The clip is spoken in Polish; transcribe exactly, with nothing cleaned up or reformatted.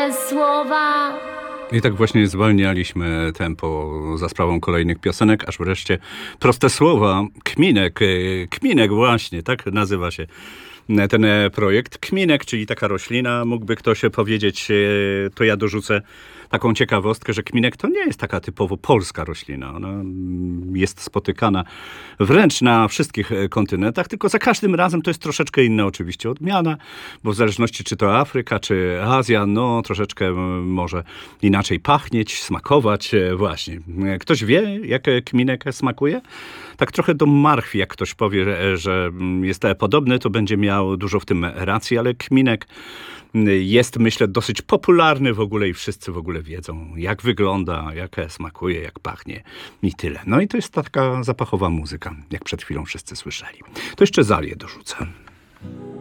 proste słowa. I tak właśnie zwalnialiśmy tempo za sprawą kolejnych piosenek, aż wreszcie proste słowa. Kminek, kminek właśnie, tak nazywa się ten projekt. Kminek, czyli taka roślina, mógłby ktoś powiedzieć, to ja dorzucę taką ciekawostkę, że kminek to nie jest taka typowo polska roślina. Ona jest spotykana wręcz na wszystkich kontynentach, tylko za każdym razem to jest troszeczkę inna oczywiście odmiana, bo w zależności czy to Afryka, czy Azja, no troszeczkę może inaczej pachnieć, smakować. Właśnie. Ktoś wie, jak kminek smakuje? Tak trochę do marchwi, jak ktoś powie, że jest podobny, to będzie miał dużo w tym racji, ale kminek jest, myślę, dosyć popularny w ogóle i wszyscy w ogóle wiedzą, jak wygląda, jak smakuje, jak pachnie i tyle. No i to jest taka zapachowa muzyka, jak przed chwilą wszyscy słyszeli. To jeszcze Zalię dorzucę.